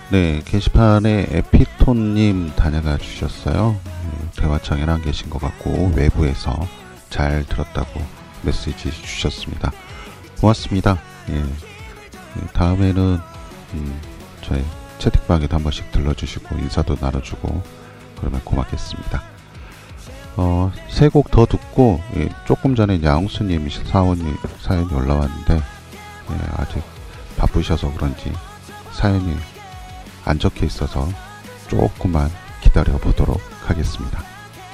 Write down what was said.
네, 게시판에 에피톤님 다녀가 주셨어요. 대화창에는 계신 것 같고 외부에서 잘 들었다고 메시지 주셨습니다. 고맙습니다. 예, 다음에는 저희 채팅방에도 한 번씩 들러주시고 인사도 나눠주고 그러면 고맙겠습니다. 세 곡 더 듣고 조금 전에 양수님 사연이 올라왔는데 아직 바쁘셔서 그런지 사연이 안 적혀 있어서 조금만 기다려 보도록 하겠습니다.